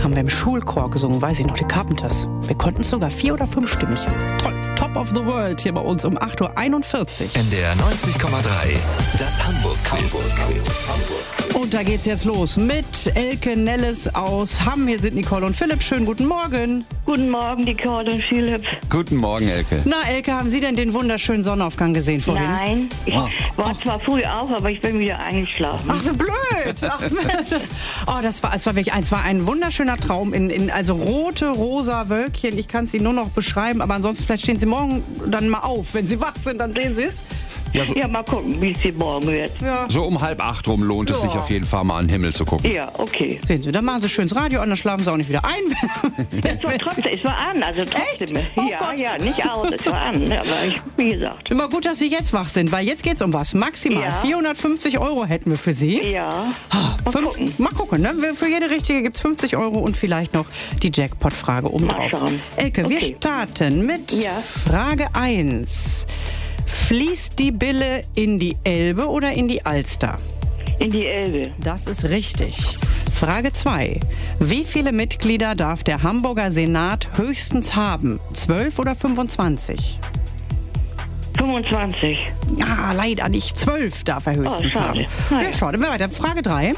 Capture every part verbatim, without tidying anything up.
haben wir im Schulchor gesungen, weiß ich noch, die Carpenters. Wir konnten es sogar vier- oder fünfstimmig. Toll, Top of the World hier bei uns um acht Uhr einundvierzig. N D R neunzig Komma drei, das Hamburg-Quiz. Und da geht's jetzt los mit Elke Nelles aus Hamm. Hier sind Nicole und Philipp. Schönen guten Morgen. Guten Morgen, Nicole und Philipp. Guten Morgen, Elke. Na, Elke, haben Sie denn den wunderschönen Sonnenaufgang gesehen vorhin? Nein, ich Oh. war zwar früh auf, aber ich bin wieder eingeschlafen. Ach, wie blöd. Ach, oh, das war, es war wirklich, es war ein wunderschöner Traum. In, in, also rote, rosa Wölkchen. Ich kann es Ihnen nur noch beschreiben, aber ansonsten vielleicht stehen Sie morgen dann mal auf. Wenn Sie wach sind, dann sehen Sie es. Ja, so, Ja, mal gucken, wie es hier morgen wird. Ja. so um halb acht rum lohnt es Ja. sich auf jeden Fall mal an den Himmel zu gucken. Ja, okay. Sehen Sie, dann machen Sie schön das Radio an, dann schlafen Sie auch nicht wieder ein. Es war trotzdem, es war an, also trotzdem. Echt? Oh ja, Gott. ja, nicht aus, es war an. Aber ich, wie gesagt. Immer gut, dass Sie jetzt wach sind, weil jetzt geht's um was. Maximal Ja. vierhundertfünfzig Euro hätten wir für Sie. Ja, Ah, mal fünf- gucken. Mal gucken, ne? Für jede richtige gibt's fünfzig Euro und vielleicht noch die Jackpot-Frage oben Mal drauf. schauen. Elke, wir Okay. starten mit Ja. Frage eins. Fließt die Bille in die Elbe oder in die Alster? In die Elbe. Das ist richtig. Frage zwei. Wie viele Mitglieder darf der Hamburger Senat höchstens haben? zwölf oder fünfundzwanzig? fünfundzwanzig. Ja, leider nicht. zwölf darf er höchstens Oh, schade. haben. Na Ja, ja. schade. Wir weiter. Frage drei.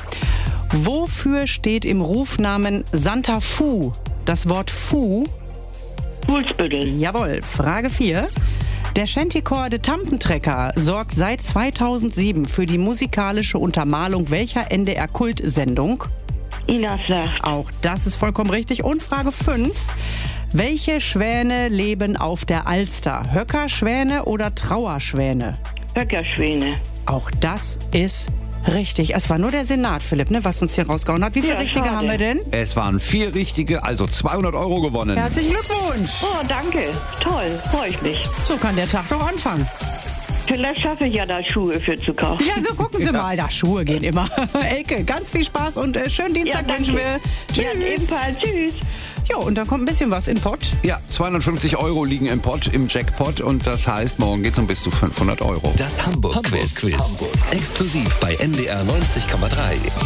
Wofür steht im Rufnamen Santa Fu das Wort Fu? Fuhlsbüttel. Jawohl. Frage vier. Der Shantychor de Tampentrekker sorgt seit zweitausendsieben für die musikalische Untermalung welcher N D R-Kultsendung? Inas sagt. Auch das ist vollkommen richtig. Und Frage fünf. Welche Schwäne leben auf der Alster? Höckerschwäne oder Trauerschwäne? Höckerschwäne. Auch das ist richtig. Es war nur der Senat, Philipp, ne, was uns hier rausgehauen hat. Wie viele Ja, Richtige schade. haben wir denn? Es waren vier richtige, also zweihundert Euro gewonnen. Herzlichen Glückwunsch. Oh, danke. Toll, freue ich mich. So kann der Tag doch anfangen. Vielleicht schaffe ich ja da Schuhe für zu kaufen. Ja, so gucken Sie mal. Da Schuhe gehen immer. Elke, ganz viel Spaß und äh, schönen Dienstag danke. wünschen wir. Tschüss. Ja, ebenfalls. Tschüss. Ja, und dann kommt ein bisschen was in Pott. Ja, zweihundertfünfzig Euro liegen im Pott, im Jackpot und das heißt, morgen geht's um bis zu fünfhundert Euro. Das Hamburg-Quiz. Hamburg. Exklusiv bei N D R neunzig Komma drei.